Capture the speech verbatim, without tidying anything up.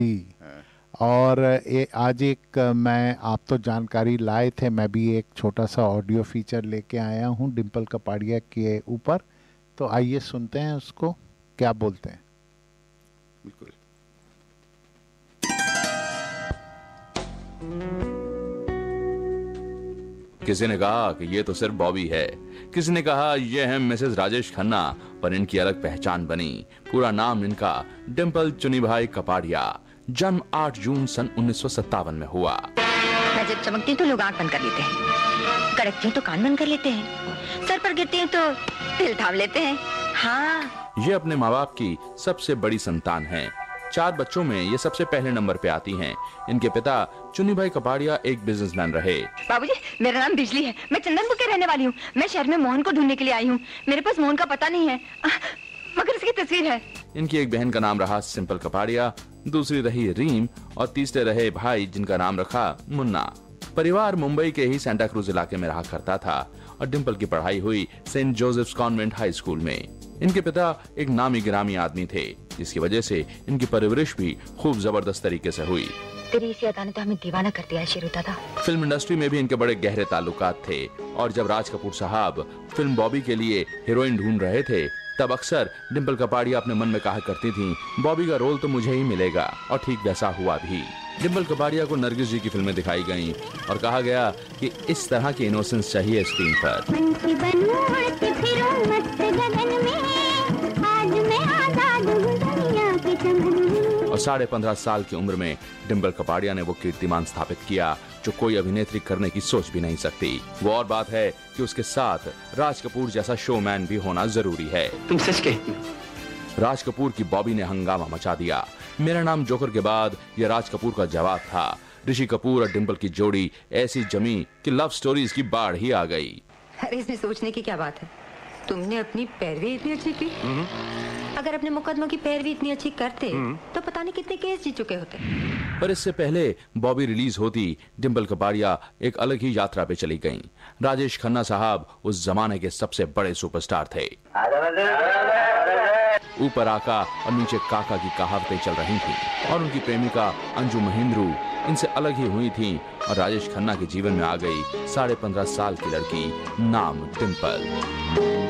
जी। हाँ। और ए, आज एक अ, मैं आप तो जानकारी लाए थे, मैं भी एक छोटा सा ऑडियो फीचर लेके आया हूँ डिम्पल कपाड़िया के ऊपर। तो आइए सुनते हैं उसको, क्या बोलते हैं। बिल्कुल। किसी ने कहा कि ये तो सिर्फ बॉबी है, किसी ने कहा ये है मिसेस राजेश खन्ना, पर इनकी अलग पहचान बनी। पूरा नाम इनका डिम्पल चुनीभाई कपाड़िया। जन्म आठ जून सन उन्नीस सौ सत्तावन में हुआ। मैं जब चमकती हूँ तो लोग आंख बंद कर लेते हैं, कड़कती हूँ तो कान बंद कर लेते हैं, सर पर गिरती हूँ तो दिल थाम लेते हैं। हाँ, ये अपने माँ बाप की सबसे बड़ी संतान हैं। चार बच्चों में ये सबसे पहले नंबर पे आती हैं। इनके पिता चुनीभाई कपाड़िया एक बिजनेसमैन रहे। बाबूजी, मेरा नाम बिजली है, मैं चंदनपुर के रहने वाली हूँ। मैं शहर में मोहन को ढूंढने के लिए आई हूँ। मेरे पास मोहन का पता नहीं है, मगर इसकी तस्वीर है। इनकी एक बहन का नाम रहा सिंपल कपाड़िया, दूसरी रही रीम और तीसरे रहे भाई जिनका नाम रखा मुन्ना। परिवार मुंबई के ही सेंटा क्रूज इलाके में रहा करता था और डिम्पल की पढ़ाई हुई Saint Joseph's convent high school में। इनके पिता एक नामी गिरामी आदमी थे, जिसकी वजह से इनकी परवरिश भी खूब जबरदस्त तरीके से हुई। तेरी इसी अदा ने तो हमें दीवाना कर दिया है शेरू दादा। फिल्म इंडस्ट्री में भी इनके बड़े गहरे ताल्लुकात थे और जब राज कपूर साहब फिल्म बॉबी के लिए हीरोइन ढूंढ रहे थे, तब अक्सर डिम्पल कपाड़िया अपने मन में कहा करती थीं, बॉबी का रोल तो मुझे ही मिलेगा, और ठीक वैसा हुआ भी। डिम्पल कपाड़िया को नरगिस जी की फिल्में दिखाई गईं और कहा गया कि इस तरह की इनोसेंस चाहिए स्क्रीन पर। और साढ़े पंद्रह साल की उम्र में डिम्पल कपाड़िया ने वो कीर्तिमान स्थापित किया जो कोई अभिनेत्री करने की सोच भी नहीं सकती। वो और बात है कि उसके साथ राज कपूर जैसा शोमैन भी होना जरूरी है। तुम सच कहती हो? राज कपूर की बॉबी ने हंगामा मचा दिया। मेरा नाम जोकर के बाद यह राज कपूर का जवाब था। ऋषि कपूर और डिम्पल की जोड़ी ऐसी जमी कि लव स्टोरीज की बाढ़ ही आ गई। अरे इसमें सोचने की क्या बात है, तुमने अपनी पैरवी इतनी अच्छी की। अगर अपने मुकदमों की पैरवी इतनी अच्छी करते तो पता नहीं कितने केस जीत चुके होते। पर इससे पहले बॉबी रिलीज होती, डिम्पल कपाड़िया एक अलग ही यात्रा पे चली गईं। राजेश खन्ना साहब उस जमाने के सबसे बड़े सुपरस्टार थे। ऊपर आका और नीचे काका की कहावतें चल रही थी और उनकी प्रेमिका अंजू महेंद्रू इनसे अलग ही हुई थी और राजेश खन्ना के जीवन में आ गई साढ़े पंद्रह साल की लड़की नाम डिम्पल।